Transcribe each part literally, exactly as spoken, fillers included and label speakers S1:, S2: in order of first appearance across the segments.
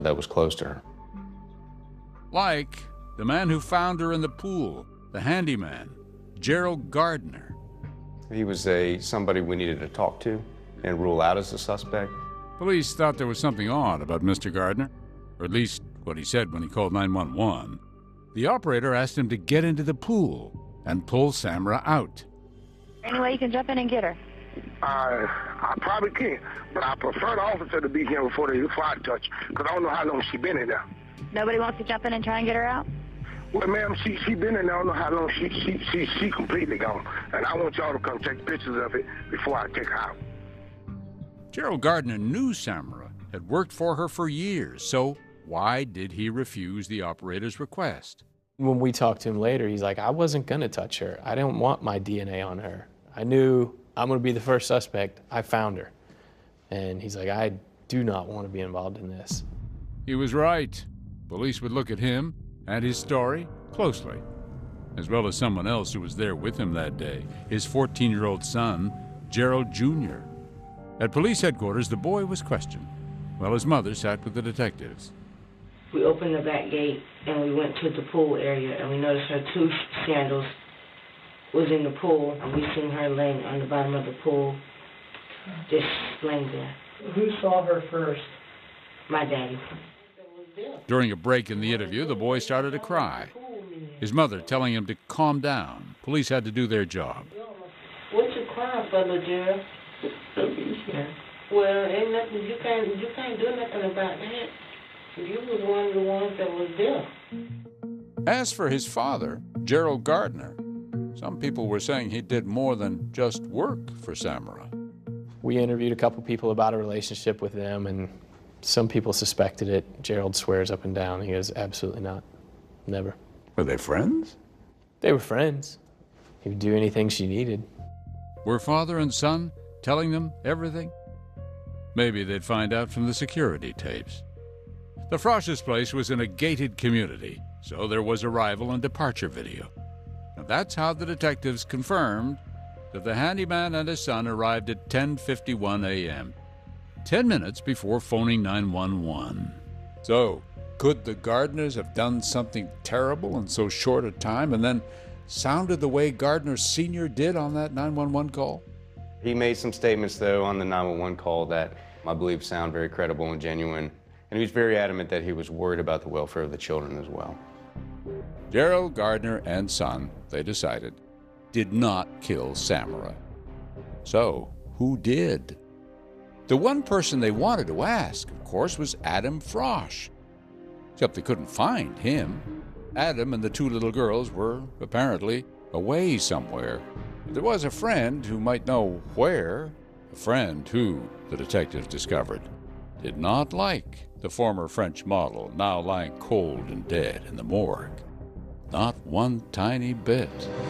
S1: that was close to her.
S2: Like the man who found her in the pool, the handyman, Gerald Gardner.
S1: He was a somebody we needed to talk to and rule out as a suspect.
S2: Police thought there was something odd about Mister Gardner, or at least what he said when he called nine one one. The operator asked him to get into the pool and pull Samra out.
S3: Any way you can jump in and get her?
S4: Uh, I probably can, but I prefer the officer to be here before they before I touch, because I don't know how long she been in there.
S3: Nobody wants to jump in and try and get her out?
S4: Well, ma'am, she she been in there. I don't know how long. She she she she completely gone, and I want y'all to come take pictures of it before I take her out.
S2: Gerald Gardner knew Samra had worked for her for years, so why did he refuse the operator's request?
S5: When we talked to him later, he's like, I wasn't gonna touch her. I didn't want my D N A on her. I knew I'm gonna be the first suspect. I found her. And he's like, I do not want to be involved in this.
S2: He was right. Police would look at him and his story closely, as well as someone else who was there with him that day, his fourteen-year-old son, Gerald Junior At police headquarters, the boy was questioned, while his mother sat with the detectives.
S6: We opened the back gate and we went to the pool area, and we noticed her two sandals was in the pool, and we seen her laying on the bottom of the pool, just laying there.
S7: Who saw her first?
S6: My daddy.
S2: During a break in the interview, the boy started to cry, his mother telling him to calm down. Police had to do their job.
S6: What you crying for, little Gerald? Well, ain't nothing, you can't, you can't do nothing about that. You was one of the ones that was there.
S2: As for his father, Gerald Gardner, some people were saying he did more than just work for Samra.
S5: We interviewed a couple people about a relationship with them, and some people suspected it. Gerald swears up and down. He goes, absolutely not. Never.
S2: Were they friends?
S5: They were friends. He would do anything she needed.
S2: Were father and son telling them everything? Maybe they'd find out from the security tapes. The Frosh's place was in a gated community, so there was arrival and departure video. And that's how the detectives confirmed that the handyman and his son arrived at ten fifty-one a m, ten minutes before phoning nine one one. So, could the Gardners have done something terrible in so short a time and then sounded the way Gardner Senior did on that nine one one call?
S1: He made some statements, though, on the nine one one call that I believe sound very credible and genuine. And he was very adamant that he was worried about the welfare of the children as well.
S2: Gerald Gardner and son, they decided, did not kill Samra. So, who did? The one person they wanted to ask, of course, was Adam Frosh. Except they couldn't find him. Adam and the two little girls were apparently away somewhere. There was a friend who might know where, a friend who, the detectives discovered, did not like the former French model now lying cold and dead in the morgue. Not one tiny bit.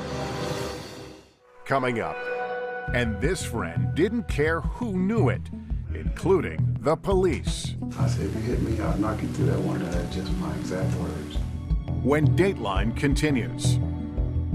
S8: Coming up, and this friend didn't care who knew it, including the police.
S9: I said, if you hit me, I'll knock you through that window. That's just my exact words.
S8: When Dateline continues.